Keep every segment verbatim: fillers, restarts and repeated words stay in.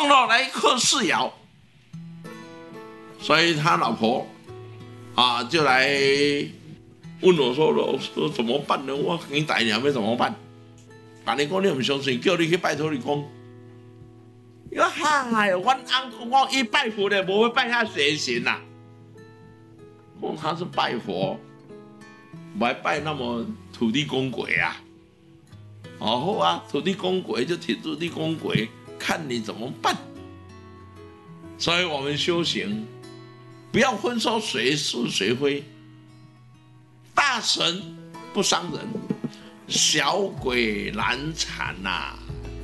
送到来一颗噬爻，所以他老婆啊就来问我说：“老师怎么办呢？我给你打鸟要怎么办？”把你讲你唔相信，叫你去拜托你公。我嗨，我阿我一拜佛的，不会拜他谁神呐？讲他是拜佛，不还拜那么土地公鬼啊？哦好啊，土地公鬼就提土地公鬼，看你怎么办。所以我们修行，不要分说谁是谁非，大神不伤人，小鬼难缠呐、啊。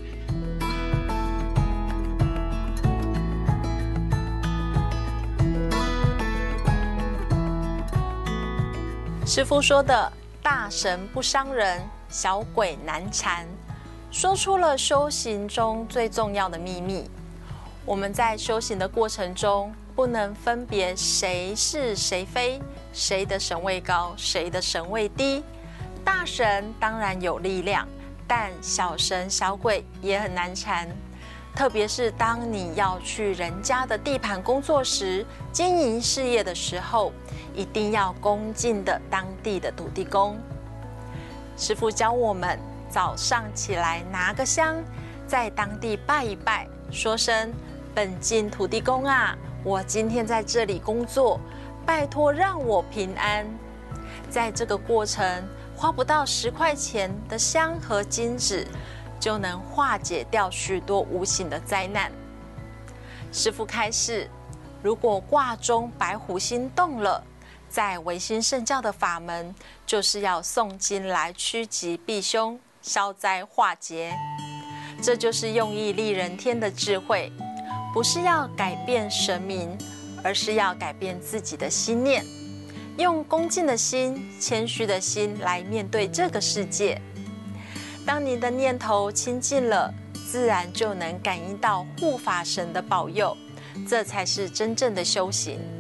师父说的“大神不伤人，小鬼难缠”，说出了修行中最重要的秘密。我们在修行的过程中，不能分别谁是谁非，谁的神位高，谁的神位低。大神当然有力量，但小神小鬼也很难缠。特别是当你要去人家的地盘工作时，经营事业的时候，一定要恭敬的当地的土地公。师父教我们早上起来拿个香，在当地拜一拜，说声本境土地公啊，我今天在这里工作，拜托让我平安。在这个过程花不到十块钱的香和金纸，就能化解掉许多无形的灾难。师父开示，如果卦中白虎星动了，在唯心圣教的法门，就是要诵经来趋吉避凶、消灾化劫。这就是用意利人天的智慧，不是要改变神明，而是要改变自己的心念，用恭敬的心、谦虚的心来面对这个世界。当你的念头清净了，自然就能感应到护法神的保佑，这才是真正的修行。